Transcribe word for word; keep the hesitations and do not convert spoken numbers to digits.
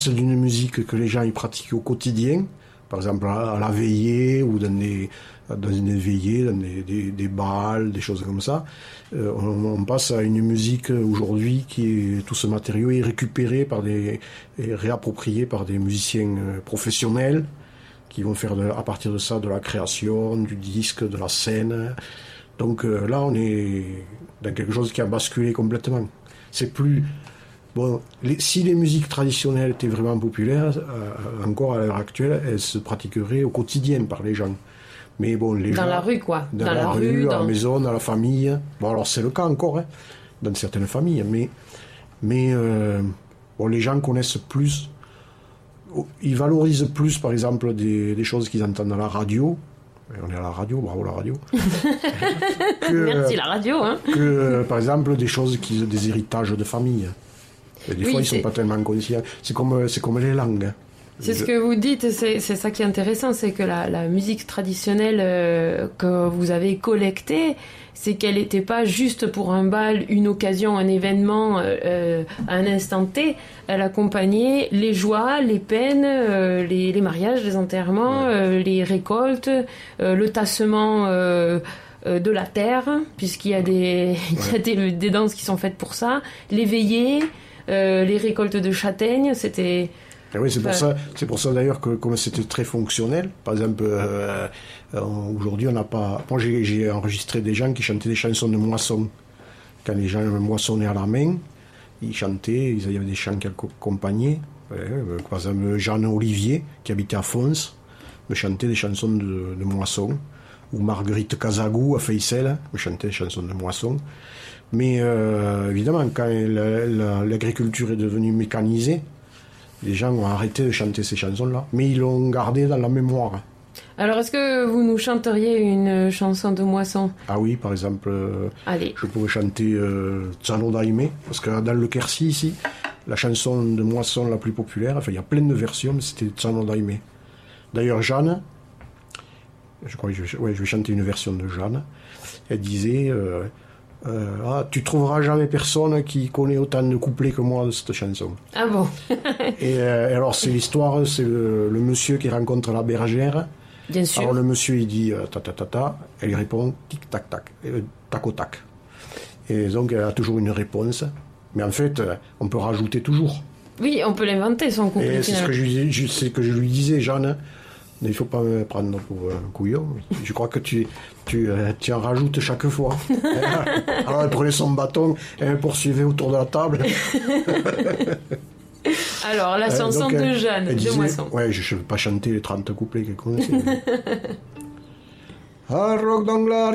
C'est d'une musique que les gens ils pratiquent au quotidien, par exemple à la veillée ou dans des, dans une veillée, dans des, des, des bals, des choses comme ça. Euh, on, on passe à une musique aujourd'hui qui est, tout ce matériau est récupéré par des, et réapproprié par des musiciens professionnels qui vont faire de, à partir de ça de la création, du disque, de la scène. Donc euh, là on est dans quelque chose qui a basculé complètement. C'est plus... Bon, les, si les musiques traditionnelles étaient vraiment populaires, euh, encore à l'heure actuelle, elles se pratiqueraient au quotidien par les gens. Mais bon, les dans gens... la rue, quoi. Dans, dans la, la rue, rue, dans dans la maison, dans la famille. Bon, alors c'est le cas encore, hein, dans certaines familles. Mais, mais euh, bon, les gens connaissent plus... Ils valorisent plus, par exemple, des, des choses qu'ils entendent à la radio. On est à la radio, bravo la radio. que, Merci la radio, hein. Que, par exemple, des choses, qui, des héritages de famille. Et des oui, fois, ils c'est... sont pas tellement conscients. C'est comme, c'est comme les langues. C'est Je... ce que vous dites, c'est, c'est ça qui est intéressant, c'est que la, la musique traditionnelle euh, que vous avez collectée, c'est qu'elle n'était pas juste pour un bal, une occasion, un événement, euh, à un instant T. Elle accompagnait les joies, les peines, euh, les, les mariages, les enterrements, ouais. euh, les récoltes, euh, le tassement... Euh, de la terre, puisqu'il y a des, il y a des, des danses qui sont faites pour ça, les veillées, euh, les récoltes de châtaignes, c'était... Et oui, c'est pour, enfin... ça, c'est pour ça d'ailleurs que comme c'était très fonctionnel, par exemple, euh, aujourd'hui on n'a pas... Moi j'ai, j'ai enregistré des gens qui chantaient des chansons de moisson. Quand les gens moissonnaient à la main, ils chantaient, il y avait des chants qui accompagnaient. Euh, par exemple, Jeanne Olivier, qui habitait à Fons, me chantait des chansons de, de moisson. Ou Marguerite Casagou à Feissel, me chantait des chansons de moisson. Mais euh, évidemment, quand la, la, l'agriculture est devenue mécanisée, les gens ont arrêté de chanter ces chansons-là. Mais ils l'ont gardé dans la mémoire. Alors, est-ce que vous nous chanteriez une chanson de moisson ? Ah oui, par exemple, euh, Allez. Je pourrais chanter euh, Tsano Daime, parce que dans le Quercy, ici, la chanson de moisson la plus populaire, enfin, il y a plein de versions, mais c'était Tsano Daime. D'ailleurs, Jeanne... Je crois que je, ouais, je vais chanter une version de Jeanne. Elle disait euh, euh, ah, tu trouveras jamais personne qui connaît autant de couplets que moi de cette chanson. Ah bon. et, euh, et alors, c'est l'histoire, c'est le, le monsieur qui rencontre la bergère. Bien sûr. Alors, le monsieur, il dit euh, ta ta ta ta. Elle lui répond tic tac tac, euh, tac au tac. Et donc, elle a toujours une réponse. Mais en fait, euh, on peut rajouter toujours. Oui, on peut l'inventer, son couplet. Et c'est ce que je, je, c'est que je lui disais, Jeanne. Il ne faut pas me prendre pour un couillon. Je crois que tu, tu, tu en rajoutes chaque fois. Alors elle prenait son bâton et elle poursuivait autour de la table. Alors, la chanson euh, donc, de Jeanne, de disait, Moisson. Ouais, je ne vais pas chanter les trente couplets qu'elle connaissait. Ah, rock dans la